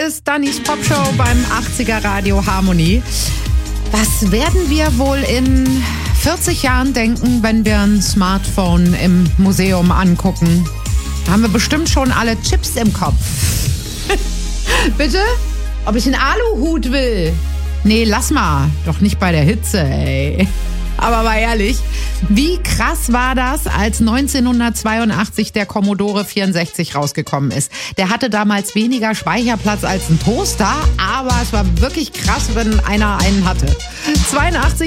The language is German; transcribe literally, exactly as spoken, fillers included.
ist Dannys Popshow beim achtziger Radio Harmonie. Was werden wir wohl in vierzig Jahren denken, wenn wir ein Smartphone im Museum angucken? Da haben wir bestimmt schon alle Chips im Kopf. Bitte? Ob ich einen Aluhut will? Nee, lass mal. Doch nicht bei der Hitze, ey. Aber mal ehrlich, wie krass war das, als neunzehnhundertzweiundachtzig der Commodore vierundsechzig rausgekommen ist? Der hatte damals weniger Speicherplatz als ein Toaster, aber es war wirklich krass, wenn einer einen hatte. zweiundachtzig